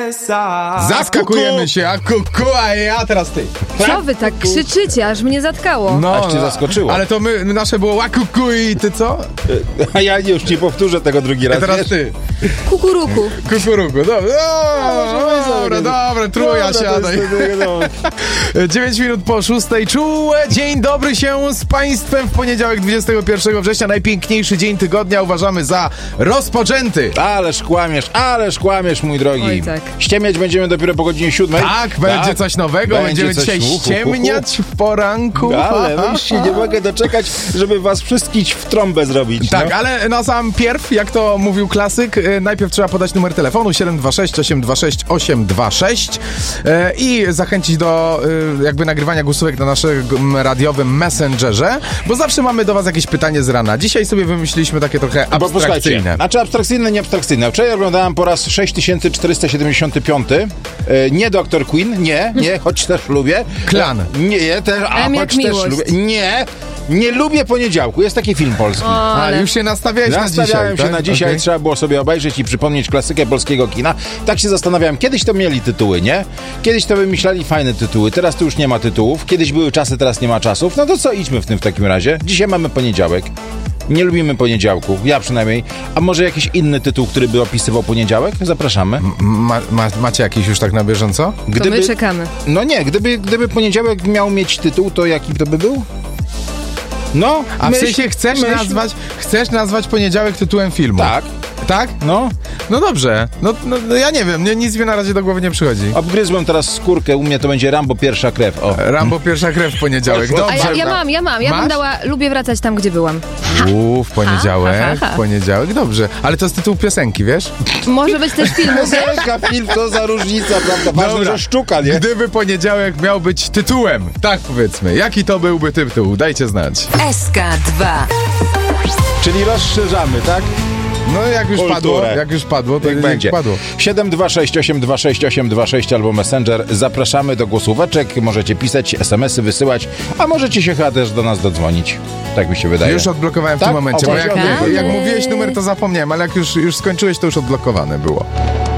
Zaskakujemy się, a kuku, a ja teraz ty. Co wy tak krzyczycie, aż mnie zatkało. No, Aż cię zaskoczyło. Ale to nasze było łakuku i ty co? A ja już nie powtórzę tego drugi raz. A teraz wiesz? ty. Kukuruku. Kukuruku, dobra, truja siadaj. 9 minut po 6:00. Czułe dzień dobry się z Państwem w poniedziałek 21 września. Najpiękniejszy dzień tygodnia uważamy za rozpoczęty. Ależ kłamiesz, mój drogi. Oj, tak. Ściemniać będziemy dopiero po godzinie 7:00. Tak, będzie coś nowego. Będziemy dzisiaj ściemniać w poranku. Ale się nie mogę doczekać, żeby was wszystkich w trąbę zrobić. Tak, no. ale na sam pierw, jak to mówił klasyk, najpierw trzeba podać numer telefonu 726 826 826 i zachęcić do jakby nagrywania głosówek na naszym radiowym Messengerze, bo zawsze mamy do was jakieś pytanie z rana. Dzisiaj sobie wymyśliliśmy takie trochę abstrakcyjne. Znaczy abstrakcyjne, nie abstrakcyjne. Wczoraj oglądałem po raz 6475. Nie Dr. Queen, nie, choć też lubię. Klan. Nie, też, choć też lubię. Nie lubię poniedziałku. Jest taki film polski. Ale już się nastawiałeś na dzisiaj. Nastawiałem się tak? na dzisiaj, Okay. Trzeba było sobie obejrzeć i przypomnieć klasykę polskiego kina. Tak się zastanawiałem, kiedyś to mieli tytuły, nie? Kiedyś to wymyślali fajne tytuły, teraz to już nie ma tytułów. Kiedyś były czasy, teraz nie ma czasów. No to co, idźmy w takim razie. Dzisiaj mamy poniedziałek. Nie lubimy poniedziałku, ja przynajmniej. A może jakiś inny tytuł, który by opisywał poniedziałek? Zapraszamy. Macie jakiś już tak na bieżąco? To my czekamy. No nie, gdyby poniedziałek miał mieć tytuł, to jaki to by był? No, a w sensie chcesz nazwać poniedziałek tytułem filmu? Tak. Tak? No. No dobrze. No ja nie wiem, nic mi na razie do głowy nie przychodzi. Obgryzłem teraz skórkę, u mnie to będzie Rambo pierwsza krew. O. Rambo pierwsza krew w poniedziałek. Dobrze. A ja mam. Ja bym dała, lubię wracać tam, gdzie byłam. W poniedziałek, dobrze. Ale to jest tytuł piosenki, wiesz? Może być też film, wiesz? Film, to za różnica, prawda? Ważne, że sztuka, nie? Gdyby poniedziałek miał być tytułem, tak powiedzmy, jaki to byłby tytuł? Dajcie znać. SK2. Czyli rozszerzamy, tak? No jak już padło, to jak będzie. Padło. 726 826 826 albo Messenger. Zapraszamy do głosóweczek. Możecie pisać, SMS-y wysyłać, a możecie się chyba też do nas dodzwonić. Tak mi się wydaje. Już odblokowałem w tym momencie, bo jak mówiłeś numer, to zapomniałem, ale jak już skończyłeś, to już odblokowane było.